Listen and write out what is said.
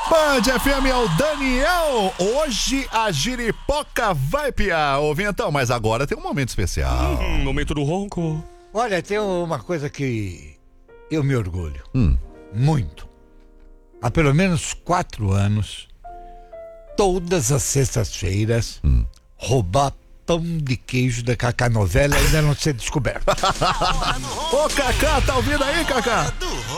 Band FM é o Daniel. Hoje a giripoca vai piar, ô Vintão, mas agora tem um momento especial. Momento do ronco. Olha, tem uma coisa que eu me orgulho. Muito. Há pelo menos 4 anos, todas as sextas-feiras, roubar pão de queijo da Cacá Novela ainda não ser descoberto. Ô Cacá, tá ouvindo aí, Cacá?